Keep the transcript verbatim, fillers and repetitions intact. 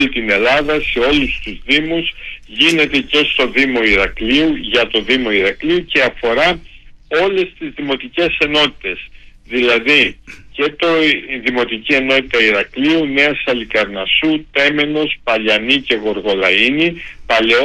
την Ελλάδα, σε όλους τους δήμους, γίνεται και στο Δήμο Ηρακλείου, για το Δήμο Ηρακλείου, και αφορά όλες τις δημοτικές ενότητες. Δηλαδή και το η Δημοτική Ενότητα Ηρακλείου, Νέας Χαλικαρνασσού, Τέμενος, Παλιανή και Γοργολαΐνη, παλαιό